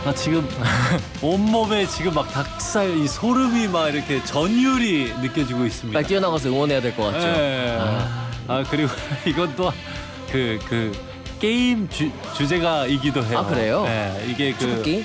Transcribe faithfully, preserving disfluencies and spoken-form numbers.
아 지금 온몸에 지금 막 닭살 이 소름이 막 이렇게 전율이 느껴지고 있습니다. 빨리 뛰어나가서 응원해야 될 것 같죠. 네. 아. 아 그리고 이건 또 그 그 게임 주, 주제가이기도 해요. 아, 그래요? 네, 이게 그 축구 게임?